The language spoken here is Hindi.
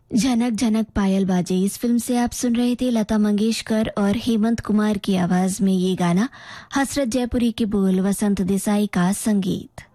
झनक झनक पायल बाजे, इस फिल्म से आप सुन रहे थे लता मंगेशकर और हेमंत कुमार की आवाज में ये गाना। हसरत जयपुरी के बोल, वसंत देसाई का संगीत।